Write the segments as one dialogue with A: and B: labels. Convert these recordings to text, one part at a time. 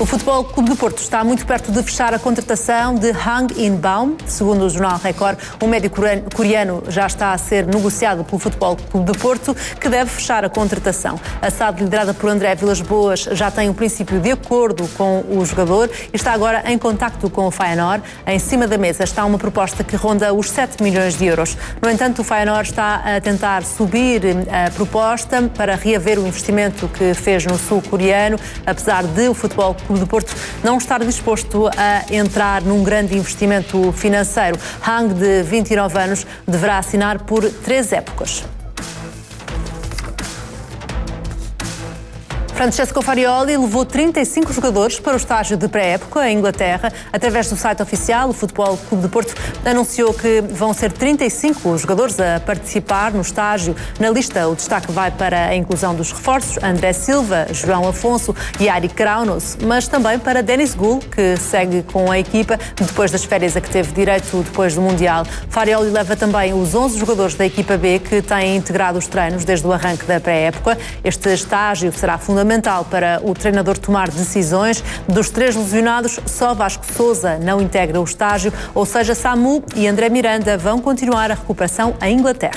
A: O Futebol Clube do Porto está muito perto de fechar a contratação de Hwang In-beom. Segundo o jornal Record, o médio coreano já está a ser negociado pelo Futebol Clube do Porto, que deve fechar a contratação. A SAD, liderada por André Vilas-Boas, já tem um princípio de acordo com o jogador e está agora em contacto com o Feyenoord. Em cima da mesa está uma proposta que ronda os 7 milhões de euros. No entanto, o Feyenoord está a tentar subir a proposta para reaver o investimento que fez no sul-coreano, apesar de o Futebol Clube do Porto não estar disposto a entrar num grande investimento financeiro. Hwang, de 29 anos, deverá assinar por 3 épocas. Francesco Farioli levou 35 jogadores para o estágio de pré-época em Inglaterra. Através do site oficial, o Futebol Clube do Porto anunciou que vão ser 35 jogadores a participar no estágio. Na lista, o destaque vai para a inclusão dos reforços: André Silva, João Afonso e Ari Kraunos, mas também para Denis Gul, que segue com a equipa depois das férias a que teve direito depois do Mundial. Farioli leva também os 11 jogadores da equipa B que têm integrado os treinos desde o arranque da pré-época. Este estágio será fundamental para o treinador tomar decisões. Dos 3 lesionados, só Vasco Sousa não integra o estágio, ou seja, Samu e André Miranda vão continuar a recuperação em Inglaterra.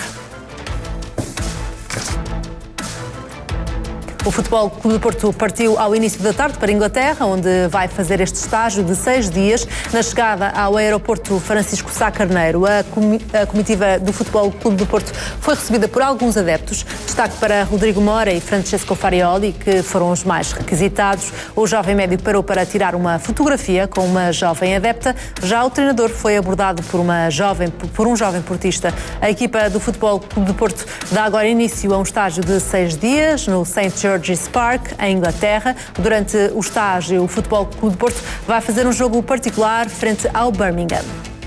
A: O Futebol Clube do Porto partiu ao início da tarde para a Inglaterra, onde vai fazer este estágio de 6 dias. Na chegada ao aeroporto Francisco Sá Carneiro, a comitiva do Futebol Clube do Porto foi recebida por alguns adeptos. Destaque para Rodrigo Mora e Francesco Farioli, que foram os mais requisitados. O jovem médio parou para tirar uma fotografia com uma jovem adepta. Já o treinador foi abordado por um jovem portista. A equipa do Futebol Clube do Porto dá agora início a um estágio de 6 dias no St. George's Park, em Inglaterra. Durante o estágio, o Futebol Clube do Porto vai fazer um jogo particular frente ao Birmingham.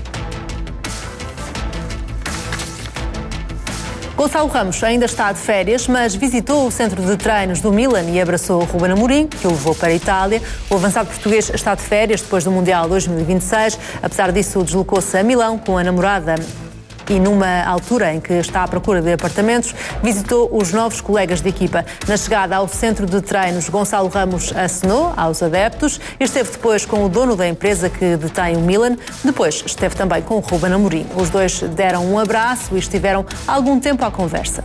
A: Gonçalo Ramos ainda está de férias, mas visitou o centro de treinos do Milan e abraçou Ruben Amorim, que o levou para a Itália. O avançado português está de férias depois do Mundial 2026. Apesar disso, deslocou-se a Milão com a namorada e, numa altura em que está à procura de apartamentos, visitou os novos colegas de equipa. Na chegada ao centro de treinos, Gonçalo Ramos acenou aos adeptos e esteve depois com o dono da empresa que detém o Milan. Depois esteve também com o Ruben Amorim. Os dois deram um abraço e estiveram algum tempo à conversa.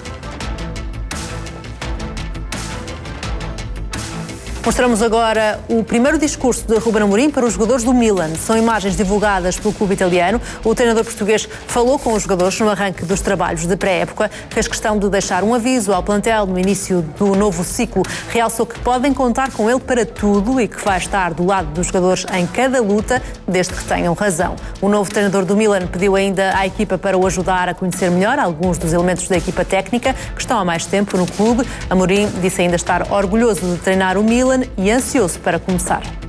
A: Mostramos agora o primeiro discurso de Ruben Amorim para os jogadores do Milan. São imagens divulgadas pelo clube italiano. O treinador português falou com os jogadores no arranque dos trabalhos de pré-época. Fez questão de deixar um aviso ao plantel no início do novo ciclo. Realçou que podem contar com ele para tudo e que vai estar do lado dos jogadores em cada luta, desde que tenham razão. O novo treinador do Milan pediu ainda à equipa para o ajudar a conhecer melhor alguns dos elementos da equipa técnica que estão há mais tempo no clube. Amorim disse ainda estar orgulhoso de treinar o Milan e ansioso para começar.